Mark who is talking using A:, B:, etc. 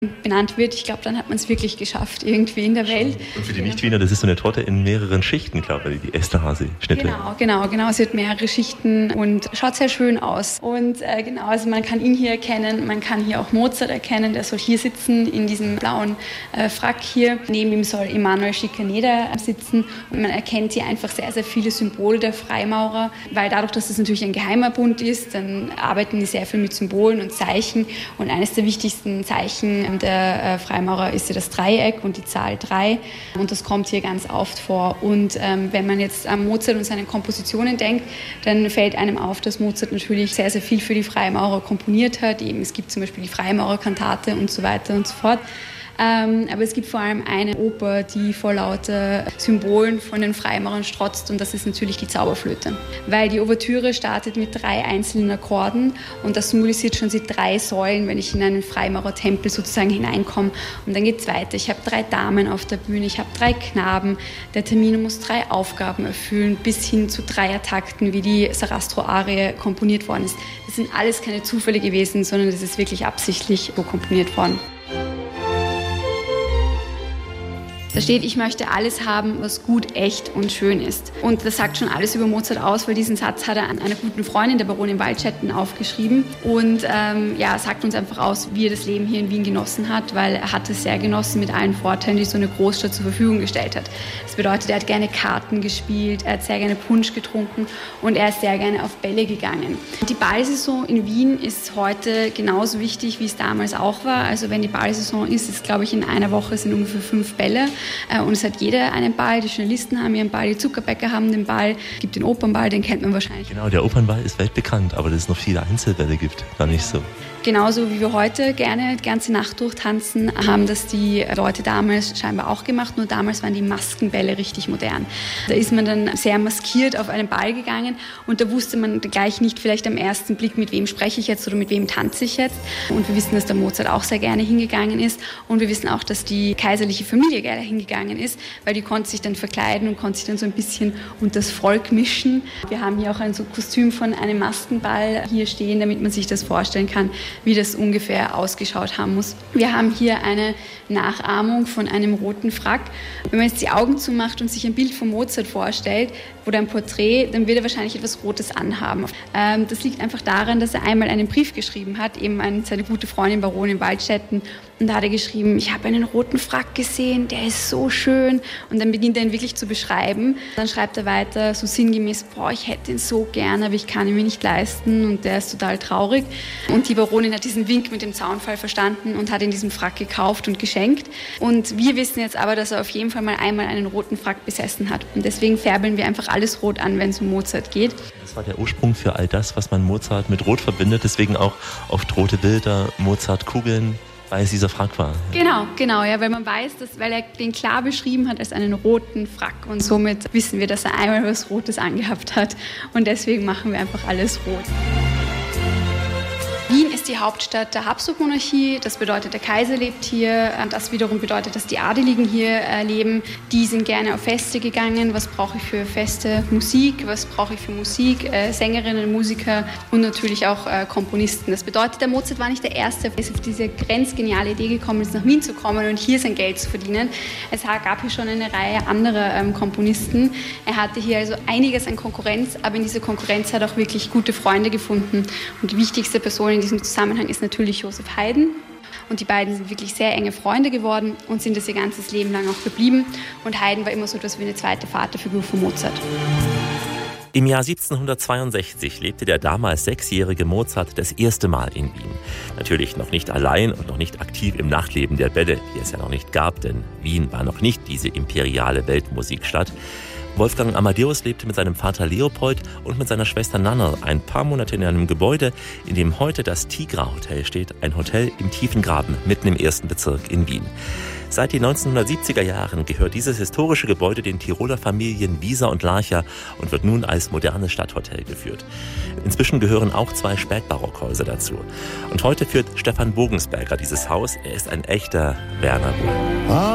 A: benannt wird, ich glaube, dann hat man es wirklich geschafft, irgendwie in der Welt.
B: Und für die Nicht-Wiener, das ist so eine Torte in mehreren Schichten, glaube ich, die Esterhazy-Schnitte.
A: Genau. Sie hat mehrere Schichten und schaut sehr schön aus. Und also man kann ihn hier erkennen, man kann hier auch Mozart erkennen, der soll hier sitzen, in diesem blauen Frack hier. Neben ihm soll Emanuel Schikaneder sitzen und man erkennt hier einfach sehr, sehr viele Symbole der Freimaurer, weil dadurch, dass es natürlich ein geheimer Bund ist, dann arbeiten die sehr viel mit Symbolen und Zeichen und eines der wichtigsten Zeichen der Freimaurer ist ja das Dreieck und die Zahl 3 und das kommt hier ganz oft vor. Und wenn man jetzt an Mozart und seine Kompositionen denkt, dann fällt einem auf, dass Mozart natürlich sehr, sehr viel für die Freimaurer komponiert hat. Eben, es gibt zum Beispiel die Freimaurerkantate und so weiter und so fort. Aber es gibt vor allem eine Oper, die vor lauter Symbolen von den Freimaurern strotzt und das ist natürlich die Zauberflöte. Weil die Ouvertüre startet mit 3 einzelnen Akkorden und das symbolisiert schon die 3 Säulen, wenn ich in einen Freimaurertempel sozusagen hineinkomme. Und dann geht es weiter. Ich habe 3 Damen auf der Bühne, ich habe 3 Knaben. Der Tamino muss 3 Aufgaben erfüllen, bis hin zu 3er Takten, wie die Sarastro-Arie komponiert worden ist. Das sind alles keine Zufälle gewesen, sondern das ist wirklich absichtlich so komponiert worden. Da steht, ich möchte alles haben, was gut, echt und schön ist. Und das sagt schon alles über Mozart aus, weil diesen Satz hat er an einer guten Freundin, der Baronin Waldschätten, aufgeschrieben. Und sagt uns einfach aus, wie er das Leben hier in Wien genossen hat, weil er hat es sehr genossen mit allen Vorteilen, die so eine Großstadt zur Verfügung gestellt hat. Das bedeutet, er hat gerne Karten gespielt, er hat sehr gerne Punsch getrunken und er ist sehr gerne auf Bälle gegangen. Die Ballsaison in Wien ist heute genauso wichtig, wie es damals auch war. Also wenn die Ballsaison ist, glaube ich, in einer Woche sind ungefähr 5 Bälle. Und es hat jeder einen Ball, die Journalisten haben ihren Ball, die Zuckerbäcker haben den Ball, es gibt den Opernball, den kennt man wahrscheinlich.
B: Genau, der Opernball ist weltbekannt, aber dass es noch viele Einzelbälle gibt, gar nicht so.
A: Genauso wie wir heute gerne die ganze Nacht durchtanzen, haben das die Leute damals scheinbar auch gemacht, nur damals waren die Maskenbälle richtig modern. Da ist man dann sehr maskiert auf einen Ball gegangen und da wusste man gleich nicht vielleicht am ersten Blick, mit wem spreche ich jetzt oder mit wem tanze ich jetzt. Und wir wissen, dass der Mozart auch sehr gerne hingegangen ist und wir wissen auch, dass die kaiserliche Familie gerne hingegangen ist, weil die konnte sich dann verkleiden und konnte sich dann so ein bisschen unter das Volk mischen. Wir haben hier auch ein so Kostüm von einem Maskenball hier stehen, damit man sich das vorstellen kann, wie das ungefähr ausgeschaut haben muss. Wir haben hier eine Nachahmung von einem roten Frack. Wenn man jetzt die Augen zumacht und sich ein Bild von Mozart vorstellt oder ein Porträt, dann wird er wahrscheinlich etwas Rotes anhaben. Das liegt einfach daran, dass er einmal einen Brief geschrieben hat, eben an seine gute Freundin Baronin Waldschätten. Und da hat er geschrieben, ich habe einen roten Frack gesehen, der ist so schön. Und dann beginnt er ihn wirklich zu beschreiben. Dann schreibt er weiter so sinngemäß, ich hätte ihn so gern, aber ich kann ihn mir nicht leisten. Und der ist total traurig. Und die Baronin hat diesen Wink mit dem Zaunfall verstanden und hat ihn diesen Frack gekauft und geschenkt. Und wir wissen jetzt aber, dass er auf jeden Fall mal einmal einen roten Frack besessen hat. Und deswegen färbeln wir einfach alles rot an, wenn es um Mozart geht.
B: Das war der Ursprung für all das, was man Mozart mit Rot verbindet. Deswegen auch oft rote Bilder, Mozart-Kugeln, weil es dieser Frack war.
A: Genau, ja, weil man weiß, weil er den klar beschrieben hat als einen roten Frack und somit wissen wir, dass er einmal was Rotes angehabt hat und deswegen machen wir einfach alles rot. Wien ist die Hauptstadt der Habsburg-Monarchie, das bedeutet, der Kaiser lebt hier, das wiederum bedeutet, dass die Adeligen hier leben. Die sind gerne auf Feste gegangen, was brauche ich für Feste? Musik, was brauche ich für Musik? Sängerinnen, Musiker und natürlich auch Komponisten. Das bedeutet, der Mozart war nicht der Erste, der auf diese grenzgeniale Idee gekommen ist, nach Wien zu kommen und hier sein Geld zu verdienen. Es gab hier schon eine Reihe anderer Komponisten. Er hatte hier also einiges an Konkurrenz, aber in dieser Konkurrenz hat er auch wirklich gute Freunde gefunden. Und die wichtigste Person in diesem Zusammenhang ist natürlich Joseph Haydn. Und die beiden sind wirklich sehr enge Freunde geworden und sind das ihr ganzes Leben lang auch geblieben. Und Haydn war immer so etwas wie eine zweite Vaterfigur von Mozart.
B: Im Jahr 1762 lebte der damals 6-jährige Mozart das erste Mal in Wien. Natürlich noch nicht allein und noch nicht aktiv im Nachtleben der Bälle, die es ja noch nicht gab, denn Wien war noch nicht diese imperiale Weltmusikstadt. Wolfgang Amadeus lebte mit seinem Vater Leopold und mit seiner Schwester Nannerl ein paar Monate in einem Gebäude, in dem heute das Tigra Hotel steht, ein Hotel im tiefen Graben, mitten im 1. Bezirk in Wien. Seit den 1970er Jahren gehört dieses historische Gebäude den Tiroler Familien Wieser und Larcher und wird nun als modernes Stadthotel geführt. Inzwischen gehören auch 2 Spätbarockhäuser dazu. Und heute führt Stefan Bogensberger dieses Haus. Er ist ein echter Werner Bull.